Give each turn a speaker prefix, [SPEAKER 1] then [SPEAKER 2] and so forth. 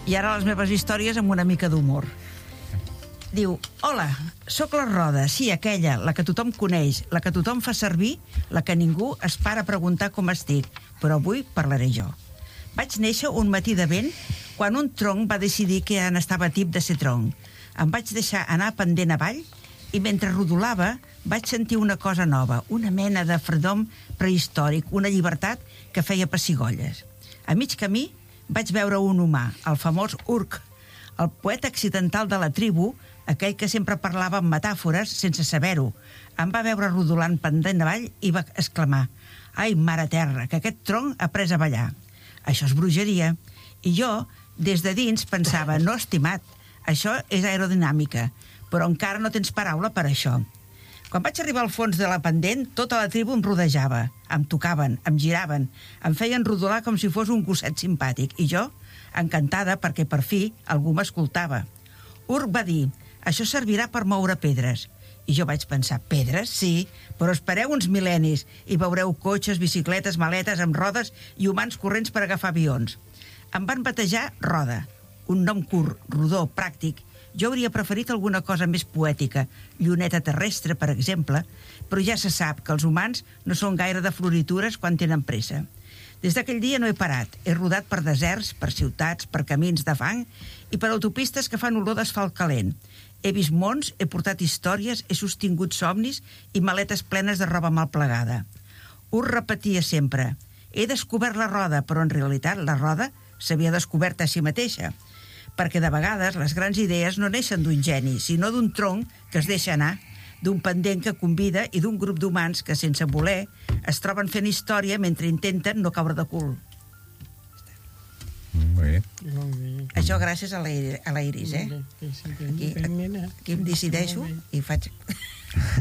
[SPEAKER 1] I ara les meves històries amb una mica d'humor. Diu, hola, sóc la Roda, sí, aquella, la que tothom coneix, la que tothom fa servir, la que ningú es para a preguntar com estic, però avui parlaré jo. Vaig néixer un matí de vent quan un tronc va decidir que ja n'estava tip de ser tronc. Em vaig deixar anar pendent avall i mentre rodolava vaig sentir una cosa nova, una mena de freedom prehistòric, una llibertat que feia pessigolles. A mig camí vaig veure un humà, el famós Urk, el poeta accidental de la tribu, aquell que sempre parlava amb metàfores sense saber-ho. Em va veure rodolant pendent avall i va exclamar: «Ai, mare terra, que aquest tronc ha pres a ballar. Això és bruixeria». I jo, des de dins, pensava: «No, estimat, això és aerodinàmica, però encara no tens paraula per això». Quan vaig arribar al fons de la pendent, tota la tribu em rodejava, em tocaven, em giraven, em feien rodolar com si fos un gosset simpàtic, i jo, encantada perquè per fi algú m'escoltava. Urk va dir: «Això servirà per moure pedres». I jo vaig pensar: «Pedres? Sí, però espereu uns mil·lennis i veureu cotxes, bicicletes, maletes amb rodes i humans corrents per agafar avions». Em van batejar Roda, un nom curt, rodó, pràctic. Jo hauria preferit alguna cosa més poètica, lluneta terrestre, per exemple, però ja se sap que els humans no són gaire de floritures quan tenen pressa. Des d'aquell dia no he parat. He rodat per deserts, per ciutats, per camins de fang i per autopistes que fan olor d'asfalt calent. He vist mons, he portat històries, he sostingut somnis i maletes plenes de roba mal plegada. Urk repetia sempre: «He descobert la roda», però en realitat la roda s'havia descobert a si mateixa, perquè de vegades les grans idees no neixen d'un geni, sinó d'un tronc que es deixa anar, d'un pendent que convida i d'un grup d'humans que, sense voler, es troben fent història mentre intenten no caure de cul.
[SPEAKER 2] Molt bé.
[SPEAKER 1] Això gràcies a la Iris, eh? Aquí em decideixo i faig...